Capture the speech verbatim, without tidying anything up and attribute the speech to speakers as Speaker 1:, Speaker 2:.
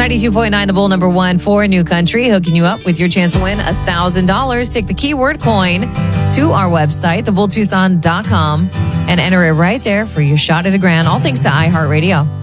Speaker 1: ninety-two point nine, the Bull, number one for New Country, hooking you up with your chance to win one thousand dollars. Take the keyword coin to our website, the bull tucson dot com, and enter it right there for your shot at a grand. All thanks to iHeartRadio.